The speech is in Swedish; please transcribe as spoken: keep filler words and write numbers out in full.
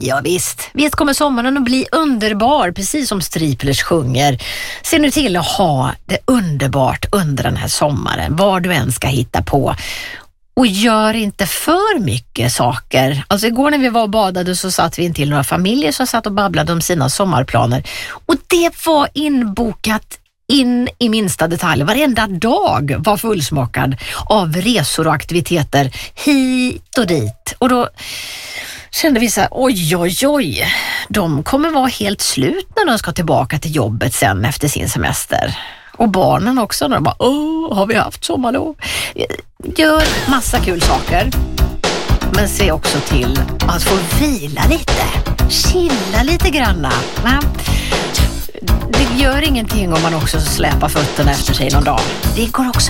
Ja visst, visst kommer sommaren att bli underbar, precis som Striplers sjunger. Se nu till att ha det underbart under den här sommaren, vad du än ska hitta på. Och gör inte för mycket saker. Alltså igår när vi var och badade så satt vi in till några familjer som satt och babblade om sina sommarplaner. Och det var inbokat in i minsta detalj. Varenda dag var fullsmakad av resor och aktiviteter hit och dit. Och då kände vi så här, oj oj oj, de kommer vara helt slut när de ska tillbaka till jobbet sen efter sin semester. Och barnen också, när de bara, åh, har vi haft sommarlov? Gör massa kul saker, men se också till att få vila lite, chilla lite granna, va? Det gör ingenting om man också släpar fötterna efter sig någon dag. Det går också